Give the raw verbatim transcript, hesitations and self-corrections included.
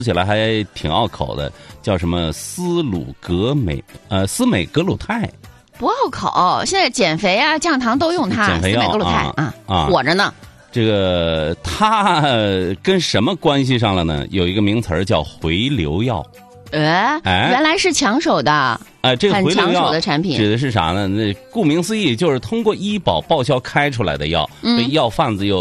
起来还挺拗口的，叫什么司鲁格美呃司美格鲁肽。 不拗口，现在减肥啊、降糖都用它。 减肥药司美格鲁肽啊啊， 火着呢。 这个它跟什么关系上了呢？有一个名词儿叫回流药。 哎， 哎原来是抢手的。 哎，这个回流很抢药手的产品指的是啥呢？那顾名思义，就是通过医保报销开出来的药， 嗯对药贩子有